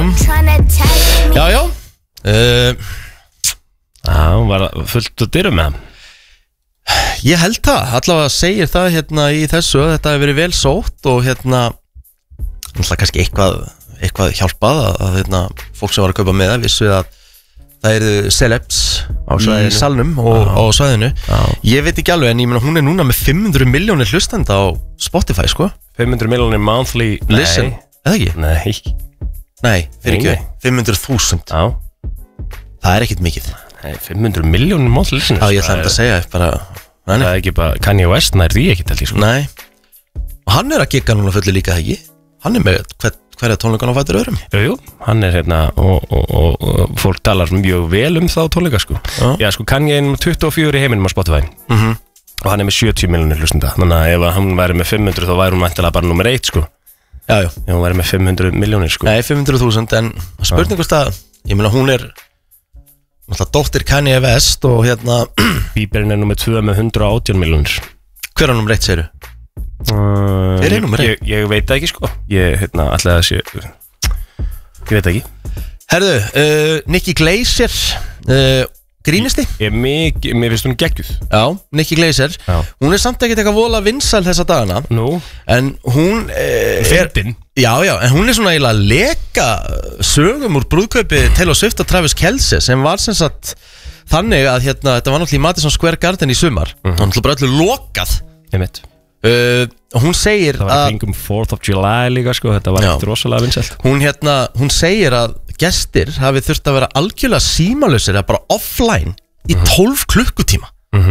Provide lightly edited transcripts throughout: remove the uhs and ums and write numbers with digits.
Já hún var fullt að dyrum með hann. Ég held það, allavega segir það hérna í þessu að þetta hefur verið vel sótt og hérna kannski eitthvað hjálpað að hérna, fólk sem var að kaupa með það vissu að það eru celebs í salnum og á svæðinu. Ég veit ekki alveg en ég meina hún er núna með 500 milljónir hlustenda á Spotify sko. 500 milljónir monthly listen, eða ekki? Nei, fyrir ekki 500.000. Það er ekkert mikið. Nei, 500 milljónir monthly listen. Já, ég ætla að segja bara það er ekki bara Kanye West, nær því ekki til því sko. Nei, og hann er að gigga núna fullu líka ekki. Hann er með hverja tónleikan á fætur öðrum. Jú, hann er hérna og fólk talar mjög vel þá tónleika sko. Já sko, Kanye er 24 í heiminum á Spotify og hann er með 70 milljónir hlustenda. Þannig að ef hann væri með 500 þá væri hún mæntilega bara nummer 1 sko. Já ef hún væri með 500 milljónir sko. Nei, 500.000 en spurningust að ég meina hún er náttúrulega dóttir Kanye West og hérna Bieberinn er nummer 2 með 118 milljónir. Hver er nummer 1 segirðu? Hver er nummer 1? Ég veit það ekki sko. Ég ætlaði að sé ég veit ekki. Herðu, Nikki Glaser grínisti? Mér finnst hún geggjuð. Já, Nikki Glaser. Hún er samt ekkert eitthvað vola vinsæl þessa dagana. En hún Fyndin. Já, en hún er svona eiginlega að leka sögum úr brúðkaupi Taylor Swift og Travis Kelce sem var sem sagt þannig að hérna, þetta var náttúrulega í Madison Square Garden í sumar. Hún náttúrulega bara öllu lokað. Ég veit. Hún segir það var kringum 4th of July líka sko, þetta var ekkert rosalega vinsælt. Hún segir að gestir hafi þurft að vera algjörlega símalausir eða bara offline í 12 klukkutíma.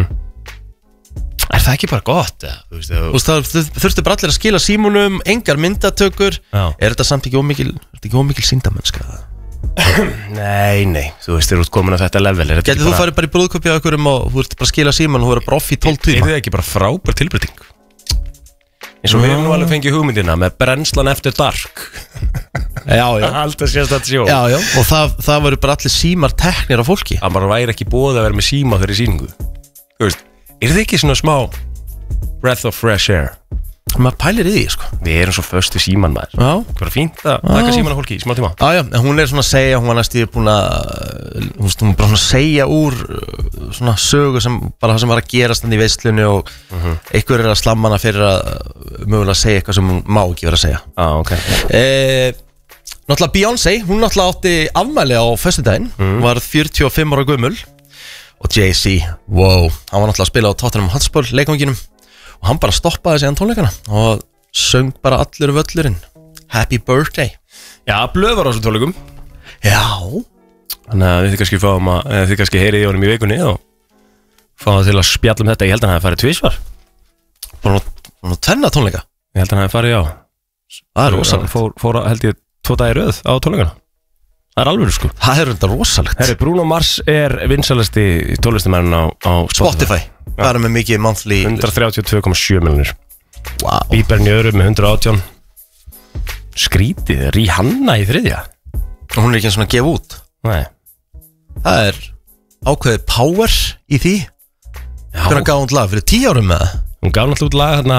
Er það ekki bara gott? Það þurftu bara allir að skila símunum, engar myndatökur. Er þetta samt ekki ómikil sýndamennska? Nei, þú veist, þeir eru komin að þetta level. Getur þú farið bara í brúðkaupi á einhverjum og þú ert bara að skila síman og þú verður bara off í 12 tíma? Er það ekki bara frábær tilbreyting? Eins og við erum nú alveg fengið hugmyndina með brennslan eftir dark. Já Alltaf sést þetta sjó. Já, og það verður bara allir símar teknir af fólki. Það bara væri ekki búið að vera með síma fyrir sýningu. Þú veist, er það ekki svona smá breath of fresh air? Maður pælir í því, sko. Við erum svo föst við síman maður. Það er fínt að taka síman af fólki í smá tíma. Já, en hún er svona að segja, hún var næstíð búin að hún bara svona að segja úr svona sögu sem bara það sem var að gerast þannig í veislunni og einhver er að slamma hana fyrir að mögulega segja eitthvað sem hún má ekki vera að segja. Náttúrulega Beyoncé, hún náttúrulega átti afmæli á föstudaginn, var 45 ára gömul og Jay-Z, wow, hann var náttúrulega að spila á Tottenham Hotspur leikvanginum og hann bara stoppaði sig án tónleikana og söng bara allur völlurinn Happy Birthday. Já, blöð var á þessum tónleikum. Já. Þannig að þið kannski heyrið í honum í vikunni og fáum til að spjalla um þetta. Ég held að hann hafi farið tvisvar. Bara tvenna tónleika? Ég held að hann hafi farið, já. Það er rosalegt. Fór held ég 2 dagar í röð á tónleikana. Það er alveg sko. Það er þetta rosalegt. Bruno Mars er vinsælasti tónlistamæðurinn á Spotify. Það er með mikið monthly 132,7 milljónir. Wow. Bieberinn í öðru með 118. Skrítið, Rihanna í 3. Og hún er ekki eins og að gefa út. Nei. Það er ákveðið power í því. Hvernig gaf hún lag? Fyrir 10 árum með það? Hún gaf náttúrulega út lag hérna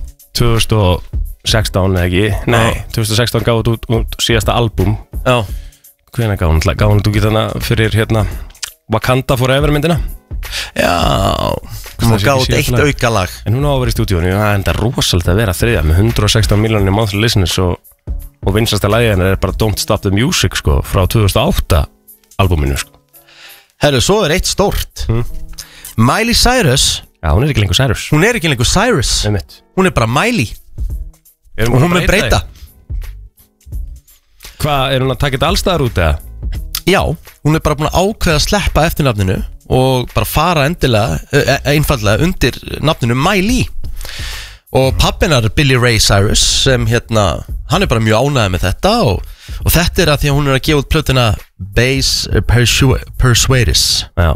2016 eða ekki. Nei, 2016 gaf hún út síðasta album. Já. Hvernig gaf hún lag? Gaf hún út ekki þannig fyrir hérna Wakanda Forever myndina. Já, hún gaf út eitt auka lag. En hún á að vera í stúdíónu. Það er enda rosalega að vera 3 með 116 milljónir monthly listeners og vinsasta lagið hennar er bara Don't Stop the Music sko, frá 2008 albuminu sko. Herru, svo er eitt stórt. Miley Cyrus. Já, hún er ekki lengur Cyrus. Hún er ekki lengur Cyrus. Hún er bara Miley. Og hún mun breyta. Hvað, er hún að taka þetta allstaðar út eða? Já, hún er bara búin að ákveða að sleppa eftirnafninu og bara fara einfallega undir nafninu Miley. Og pappinar Billy Ray Cyrus sem hérna, hann er bara mjög ánægður með þetta og þetta er að því að hún er að gefa út plötuna Base Persuadis. Já.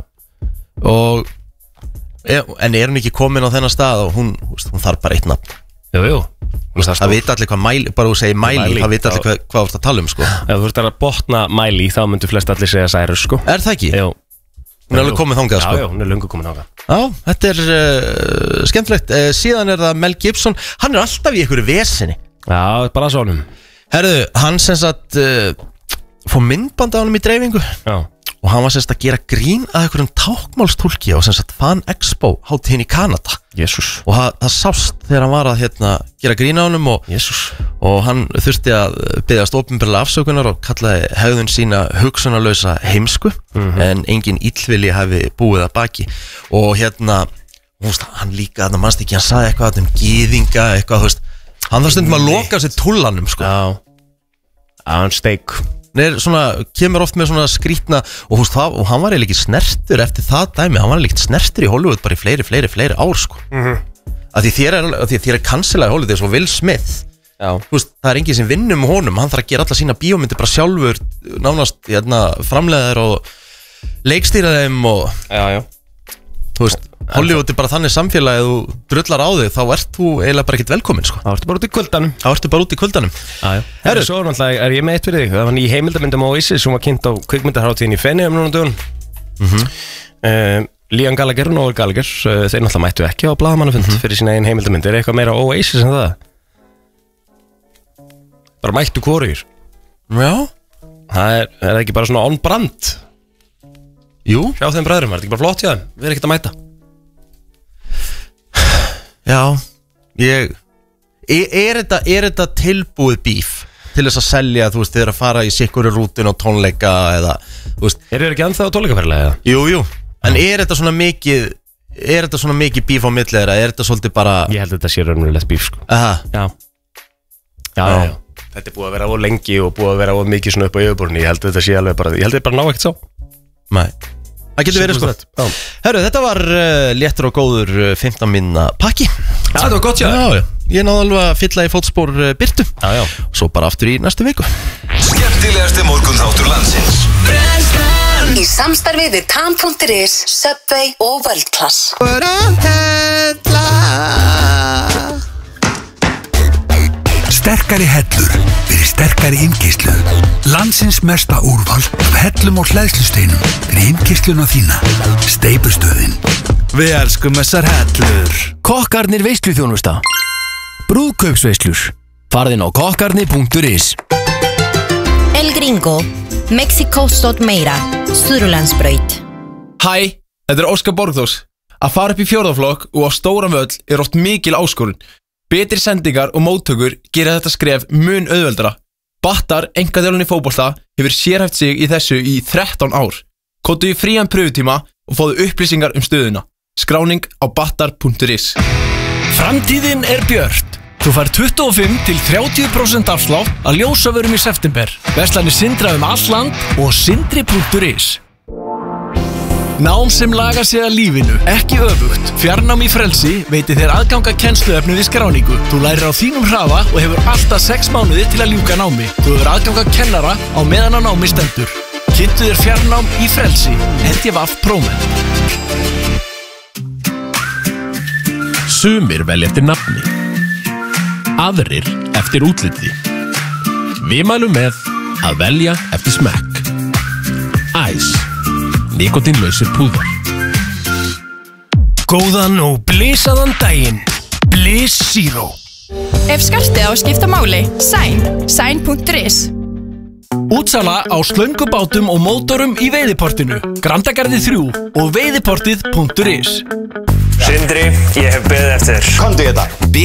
En er hún ekki komin á þennan stað og hún þarf bara eitt nafn. Jú. Það vita allir hvað Miley, bara þú segir Miley, það vita allir hvað þú ert að tala um sko. Ef þú ert að botna Miley þá myndu flest allir segja Cyrus sko. Er það ekki? Jú. Hún er alveg komið þangað sko. Já, hún er löngu komið þangað. Já, þetta er skemmtilegt. Síðan er það Mel Gibson, hann er alltaf í einhverju vesinni. Já, bara svonum. Herðu, hann sem sagt fór myndband af honum í dreifingu Já. og hann var semst að gera grín að einhverjum tákmálstúlki á semst Fan Expo hátíðin í Kanada Jesus. og það sást þegar hann var að gera grín á honum og hann þurfti að biðjast opinberlega afsökunar og kallaði hegðun sína hugsunarlausa heimsku en engin illvilji hafi búið að baki og hann líka, hann manst ekki, hann sagði eitthvað um gyðinga, eitthvað, þú veist hann var stundum að loka sér tullanum, sko Já, hann steik kemur oft með svona skrítna og þú veist, og hann var eiginlega ekki snertur eftir það dæmi, hann var eiginlega ekki snertur í Hollywood bara í fleiri ár, sko að því þér er cancelaði í Hollywood eins og Will Smith þú veist, það er enginn sem vinnur með honum, hann þarf að gera alla sína bíómyndir bara sjálfur, nánast framleiðar og leikstýra þeim og þú veist, Hollywood er bara þannig samfélagið þú drullar á þig, þá ert þú eiginlega bara ekkert velkominn, sko. Þá ertu bara út í kuldanum. Herru, svo náttúrulega er ég með eitt fyrir þig. Það var ný heimildamyndum á Oasis sem var kynnt á kvikmyndahátíðinni í Feneyjum núna dögun. Liam Gallagher og Noel Gallagher, þeir náttúrulega mættu ekki á blaðamannafund fyrir sína eigin heimildamynd. Er eitthvað meira Oasis en það? Bara mættu hvorugir. Já. Það ekki bara svona on brand? Jú. Hjá þeim bræðurum, ekki bara flott hjá þeim? Við erum ekkert að mæta. Já, er þetta tilbúið bíf til þess að selja, þú veist, þið að fara í sikkurri rútin á tónleika eða, þú veist Eru þið ekki ennþá á tónleikaferðilega? Jú, en er þetta svona mikið bíf á milli eða er þetta svolítið bara Ég held að þetta sé raunverulegt bíf, sko Já. Þetta er búið að vera á lengi og búið að vera á mikið svona upp á yfirborðinu Ég held að þetta sé alveg bara, ég held að þetta bara ná ekkert sá Nei Það getur verið, sko Herru, þetta var léttur og góður 15 minna pakki Já, þetta var gott, já Ég náði alveg að fylla í fótspor Birtu Já Svo bara aftur í næstu viku Skemmtilegasti morgunþáttur landsins Í samstarfi við Tan.is, Subway og World Class Sterkari hellur fyrir sterkari innkeyrslu. Landsins mesta úrval af hellum og hleðslusteinum fyrir innkeysluna þína. Steypustöðin. Við elskum þessar hellur. Kokkarnir veisluþjónusta. Brúðkaupsveislur. Farðin á kokkarni.is. El Gringo, Mexico stótt meira, Suðurlandsbraut. Hæ, þetta er Óskar Borgþórs. Að fara upp í fjórðaflokk og á stóran völl er oft mikil áskorun. Betri sendingar og móttökur gera þetta skref mun auðveldara. Battar, einkaþjálfun í fótbolta, hefur sérhæft sig í þessu í 13 ár. Kóttu í frían pröfutíma og fáðu upplýsingar stöðuna. Skráning á battar.is. Framtíðin er björt. Þú fær 25-30% afslátt að ljósavörum í september. Verslanir Sindra allt land og sindri.is. Nám sem lagar sig að lífinu, ekki öfugt. Fjarnám í frelsi veitir þér aðgang að kennsluefni við skráningu. Þú lærir á þínum hraða og hefur alltaf 6 mánuði til að ljúka námi. Þú hefur aðgang að kennara á meðan á námi stendur. Kynntu þér fjarnám í frelsi. NTVAF Prómenn. Sumir velja eftir nafni, aðrir eftir útliti. Við mælum með að velja eftir smekk. Ice, nikotínlausir púðar. Góðan og blísaðan daginn. Bliss Zero. Ef skartið á að skipta máli, Sæn.is. Útsala á slöngubátum og mótorum í Veiðiportinu, Grandagarði 3 og veiðiportið.is. Sindri, ég hef beðið eftir. Komdu í þetta.